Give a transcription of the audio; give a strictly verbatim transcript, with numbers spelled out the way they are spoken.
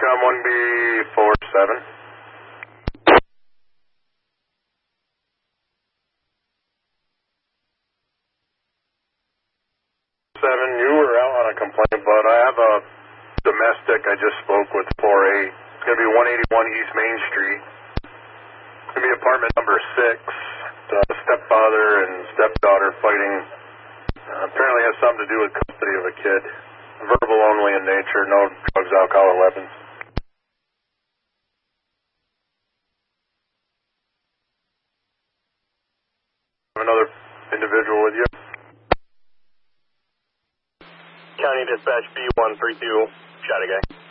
Recon one B four seven. Seven, you were out on a complaint, but I have a domestic I just spoke with four eight. It's going to be one eighty-one East Main Street. It's going to be apartment number six. The stepfather and stepdaughter fighting. Uh, apparently has something to do with custody of a kid. Verbal only in nature, no drugs, alcohol, or weapons. Another individual with you. County Dispatch B one three two, shot a guy.